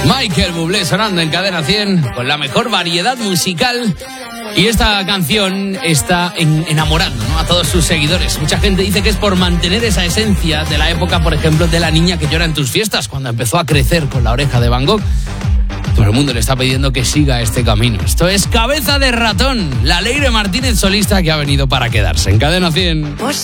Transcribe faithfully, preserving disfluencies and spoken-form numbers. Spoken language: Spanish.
Michael Bublé sonando en Cadena cien con la mejor variedad musical. Y esta canción está en, enamorando, ¿no?, a todos sus seguidores. Mucha gente dice que es por mantener esa esencia de la época, por ejemplo, de La niña que llora en tus fiestas, cuando empezó a crecer con La oreja de Van Gogh. Todo el mundo le está pidiendo que siga este camino. Esto es Cabeza de ratón, la Leire Martínez solista que ha venido para quedarse en Cadena cien.